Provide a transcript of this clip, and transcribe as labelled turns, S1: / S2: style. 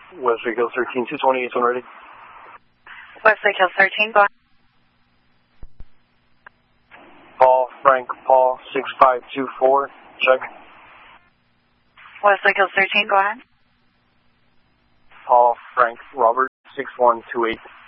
S1: Westlake Hills 13, 228, one ready.
S2: Westlake Hills 13, go ahead.
S1: Paul, Frank, Paul, 6524, check.
S2: Westlake Hills 13, go ahead.
S1: Paul, Frank, Robert, 6128.